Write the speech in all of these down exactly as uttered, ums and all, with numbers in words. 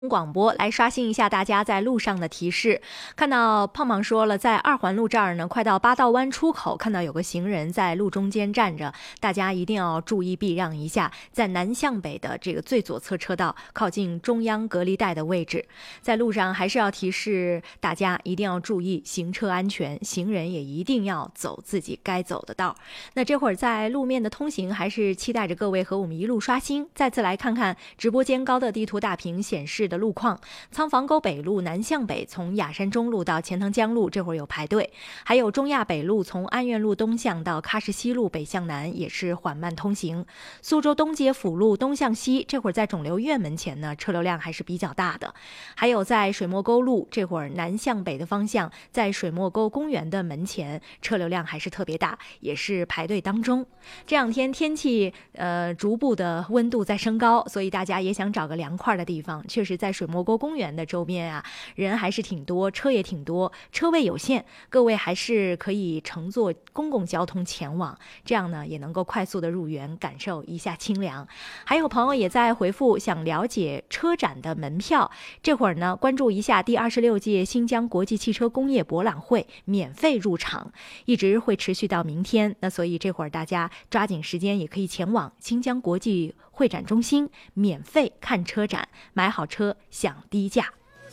广播来刷新一下大家在路上的提示。看到胖胖说了，在二环路这儿呢，快到八道湾出口，看到有个行人在路中间站着，大家一定要注意避让一下。在南向北的这个最左侧车道，靠近中央隔离带的位置，在路上还是要提示大家一定要注意行车安全，行人也一定要走自己该走的道。那这会儿在路面的通行，还是期待着各位和我们一路刷新。再次来看看直播间高的地图大屏显示的路况，仓房沟北路南向北，从雅山中路到钱塘江路，这会儿有排队；还有中亚北路从安苑路东向到喀什西路北向南，也是缓慢通行。苏州东街辅路东向西，这会儿在肿瘤院门前呢，车流量还是比较大的。还有在水墨沟路，这会儿南向北的方向，在水墨沟公园的门前，车流量还是特别大，也是排队当中。这两天天气呃逐步的温度在升高，所以大家也想找个凉快的地方。确实在水墨沟公园的周边啊，人还是挺多，车也挺多，车位有限，各位还是可以乘坐公共交通前往，这样呢也能够快速的入园，感受一下清凉。还有朋友也在回复想了解车展的门票，这会儿呢关注一下第二十六届新疆国际汽车工业博览会免费入场，一直会持续到明天。那所以这会儿大家抓紧时间，也可以前往新疆国际会展中心免费看车展，买好车享低价。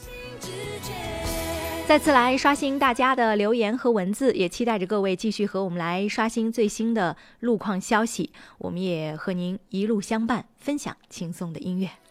再次来刷新大家的留言和文字，也期待着各位继续和我们来刷新最新的路况消息。我们也和您一路相伴，分享轻松的音乐。